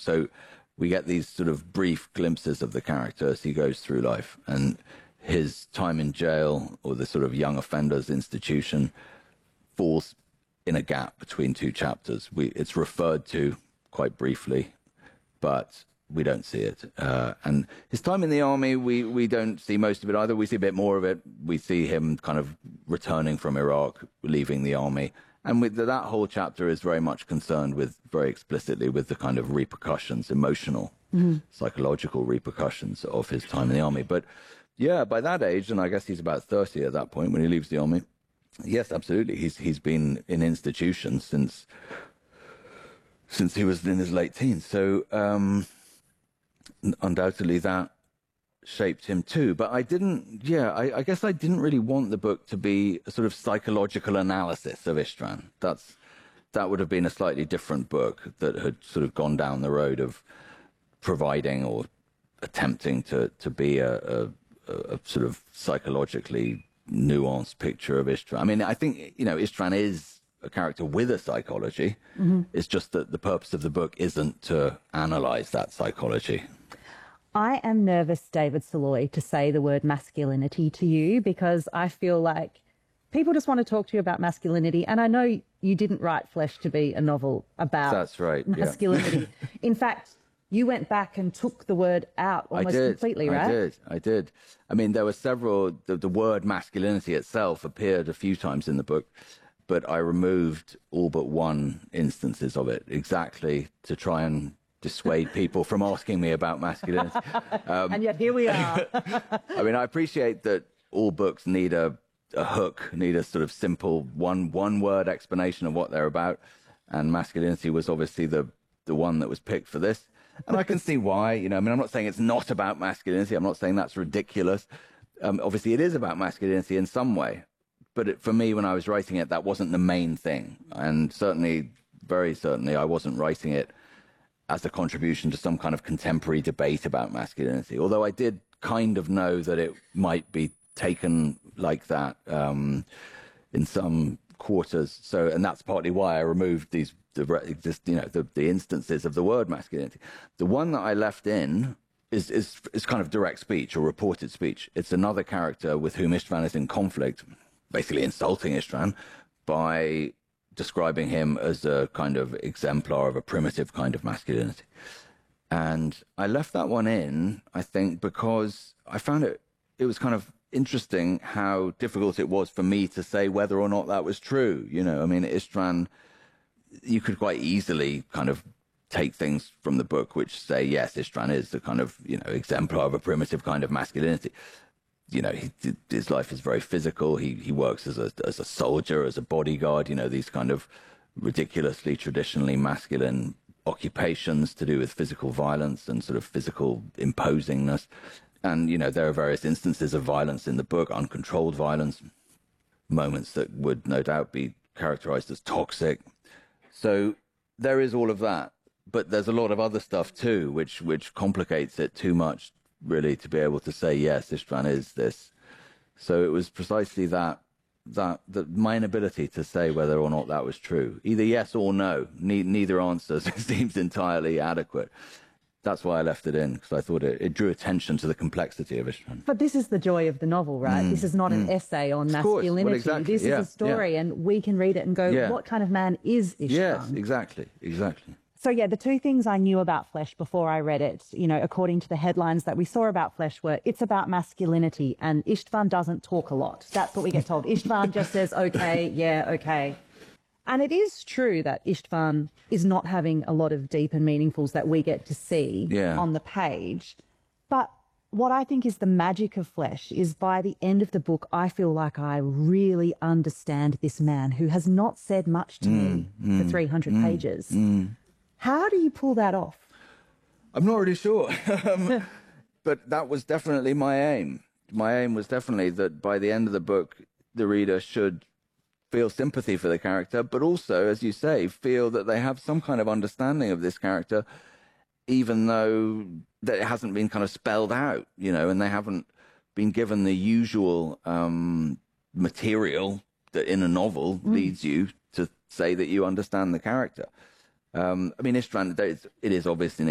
So we get these sort of brief glimpses of the character as he goes through life, and his time in jail or the sort of young offenders institution falls in a gap between two chapters. It's referred to quite briefly, but we don't see it. And his time in the army, we don't see most of it either. We see a bit more of it. We see him kind of returning from Iraq, leaving the army. And with that whole chapter is very much concerned with, very explicitly, with the kind of repercussions, emotional, psychological repercussions of his time in the army. But yeah, by that age, and I guess he's about 30 at that point when he leaves the army, yes, absolutely. He's been in institutions since he was in his late teens. So undoubtedly that shaped him too. But I guess I didn't really want the book to be a sort of psychological analysis of Ishtvan. That would have been a slightly different book that had sort of gone down the road of providing or attempting to be a sort of psychologically nuanced picture of Ishtvan. I mean, I think, Ishtvan is a character with a psychology. It's just that the purpose of the book isn't to analyze that psychology. I am nervous, David Saloy, to say the word masculinity to you, because I feel like people just want to talk to you about masculinity. And I know you didn't write Flesh to be a novel about That's right, masculinity. Yeah. In fact, you went back and took the word out almost completely, right? I did. I mean, there were several, the word masculinity itself appeared a few times in the book, but I removed all but one instances of it, exactly to try and dissuade people from asking me about masculinity. And yet here we are. I mean, I appreciate that all books need a hook, need a sort of simple one-word explanation of what they're about, and masculinity was obviously the one that was picked for this. And I can see why, I mean, I'm not saying it's not about masculinity. I'm not saying that's ridiculous. Obviously, it is about masculinity in some way. But for me, when I was writing it, that wasn't the main thing. And certainly, very certainly, I wasn't writing it as a contribution to some kind of contemporary debate about masculinity. Although I did kind of know that it might be taken like that in some quarters. So, and that's partly why I removed the instances of the word masculinity. The one that I left in is kind of direct speech or reported speech. It's another character with whom Ishtvan is in conflict, basically insulting Ishtvan by describing him as a kind of exemplar of a primitive kind of masculinity. And I left that one in, I think, because I found it was kind of interesting how difficult it was for me to say whether or not that was true. I mean, Ishtvan, you could quite easily kind of take things from the book which say, yes, Ishtvan is the kind of, exemplar of a primitive kind of masculinity. His life is very physical. He works as a soldier, as a bodyguard, these kind of ridiculously traditionally masculine occupations to do with physical violence and sort of physical imposingness. And, there are various instances of violence in the book, uncontrolled violence, moments that would no doubt be characterized as toxic. So there is all of that. But there's a lot of other stuff too, which complicates it too much, really, to be able to say, yes, Ishtvan is this. So it was precisely that my inability to say whether or not that was true, either yes or no, neither answer seems entirely adequate. That's why I left it in, because I thought it drew attention to the complexity of Ishtvan. But this is the joy of the novel, right? This is not an essay on masculinity. Well, exactly. This is a story, and we can read it and go, what kind of man is Ishtvan? Yes, exactly. So, yeah, the two things I knew about Flesh before I read it, according to the headlines that we saw about Flesh, were it's about masculinity, and Ishtvan doesn't talk a lot. That's what we get told. Ishtvan just says, okay, yeah, okay. And it is true that Ishtvan is not having a lot of deep and meaningfuls that we get to see on the page. But what I think is the magic of Flesh is by the end of the book, I feel like I really understand this man who has not said much to me for 300 pages. How do you pull that off? I'm not really sure. But that was definitely my aim. My aim was definitely that by the end of the book, the reader should feel sympathy for the character, but also, as you say, feel that they have some kind of understanding of this character, even though that it hasn't been kind of spelled out, and they haven't been given the usual material that in a novel leads you to say that you understand the character. I mean, Ishtvan, it is obviously an